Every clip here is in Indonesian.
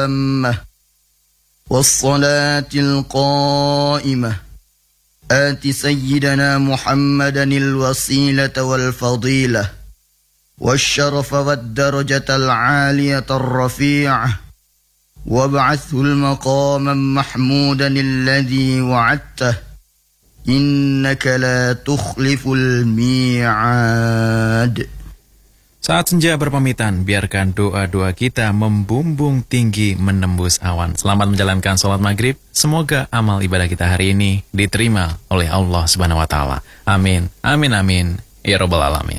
التامة والصلاة القائمة آت سيدنا محمدا الوسيلة والفضيلة والشرف والدرجة العالية الرفيعة وابعثه المقاما محمودا الذي وعدته إنك لا تخلف الميعاد. Saat senja berpamitan, biarkan doa-doa kita membumbung tinggi menembus awan. Selamat menjalankan sholat maghrib. Semoga amal ibadah kita hari ini diterima oleh Allah Subhanahu wa Ta'ala. Amin. Amin, amin. Ya Rabbal Alamin.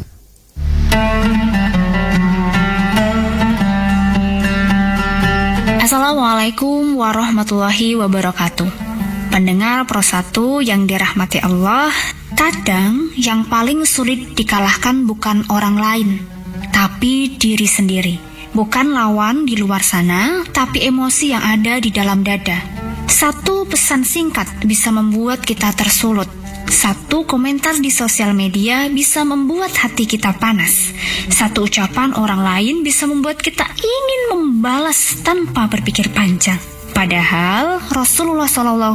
Assalamualaikum warahmatullahi wabarakatuh. Pendengar Pro 1 yang dirahmati Allah, kadang yang paling sulit dikalahkan bukan orang lain, tapi diri sendiri. Bukan lawan di luar sana, tapi emosi yang ada di dalam dada. Satu pesan singkat bisa membuat kita tersulut. Satu komentar di sosial media bisa membuat hati kita panas. Satu ucapan orang lain bisa membuat kita ingin membalas tanpa berpikir panjang. Padahal Rasulullah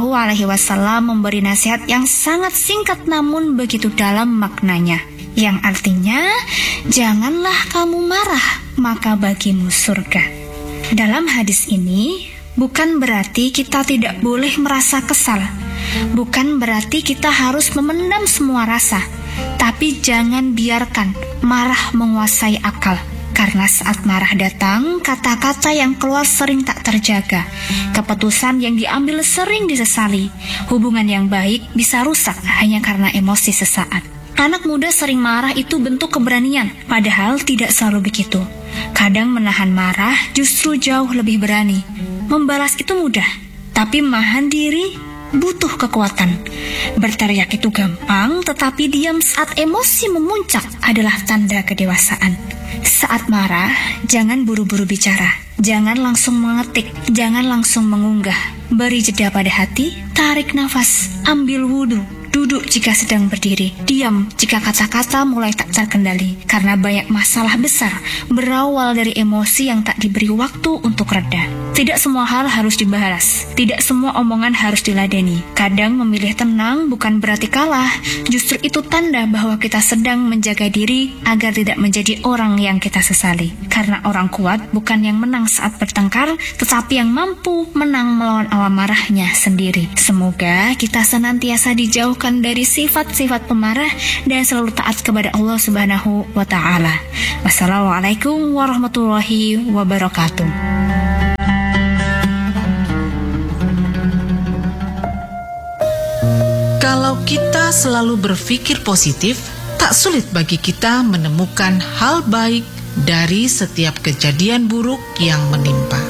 SAW memberi nasihat yang sangat singkat namun begitu dalam maknanya, yang artinya, janganlah kamu marah, maka bagimu surga. Dalam hadis ini, bukan berarti kita tidak boleh merasa kesal. Bukan berarti kita harus memendam semua rasa. Tapi jangan biarkan marah menguasai akal. Karena saat marah datang, kata-kata yang keluar sering tak terjaga. Keputusan yang diambil sering disesali. Hubungan yang baik bisa rusak hanya karena emosi sesaat. Anak muda sering marah itu bentuk keberanian, padahal tidak selalu begitu. Kadang menahan marah justru jauh lebih berani. Membalas itu mudah, tapi menahan diri butuh kekuatan. Berteriak itu gampang, tetapi diam saat emosi memuncak adalah tanda kedewasaan. Saat marah, jangan buru-buru bicara. Jangan langsung mengetik, jangan langsung mengunggah. Beri jeda pada hati, tarik nafas, ambil wudhu. Duduk jika sedang berdiri, diam jika kata-kata mulai tak terkendali. Karena banyak masalah besar berawal dari emosi yang tak diberi waktu untuk reda. Tidak semua hal harus dibahas, tidak semua omongan harus diladeni. Kadang memilih tenang bukan berarti kalah, justru itu tanda bahwa kita sedang menjaga diri agar tidak menjadi orang yang kita sesali. Karena orang kuat bukan yang menang saat bertengkar, tetapi yang mampu menang melawan alam marahnya sendiri. Semoga kita senantiasa dijauhkan dari sifat-sifat pemarah dan selalu taat kepada Allah Subhanahu wa Ta'ala. Wassalamualaikum warahmatullahi wabarakatuh. Kalau kita selalu berpikir positif, tak sulit bagi kita menemukan hal baik dari setiap kejadian buruk yang menimpa.